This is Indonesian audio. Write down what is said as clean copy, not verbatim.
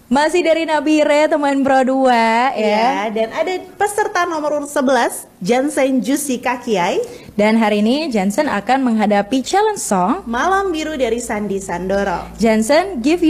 Masih dari Nabire, teman Pro 2 ya. Dan ada peserta nomor urut 11, Jansen Juicy Kakiai. Dan hari ini Jansen akan menghadapi challenge song Malam Biru dari Sandi Sandoro. Jansen, give